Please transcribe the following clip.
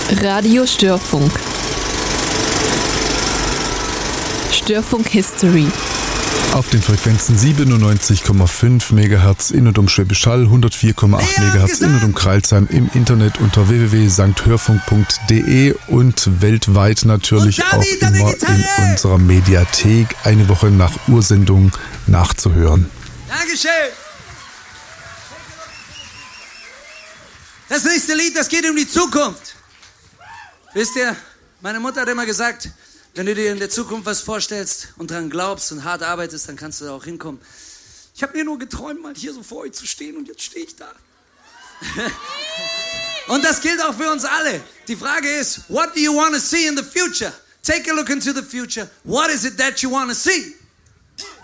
Radio Störfunk. Störfunk History. Auf den Frequenzen 97,5 MHz in und um Schwäbisch Hall, 104,8 MHz in und um Crailsheim, im Internet unter www.sankhörfunk.de und weltweit natürlich auch immer in unserer Mediathek, eine Woche nach Ursendung nachzuhören. Dankeschön. Das nächste Lied, das geht um die Zukunft. Wisst ihr, meine Mutter hat immer gesagt, wenn du dir in der Zukunft was vorstellst und dran glaubst und hart arbeitest, dann kannst du da auch hinkommen. Ich habe mir nur geträumt, mal hier so vor euch zu stehen und jetzt stehe ich da. Und das gilt auch für uns alle. Die Frage ist, what do you want to see in the future? Take a look into the future. What is it that you want to see?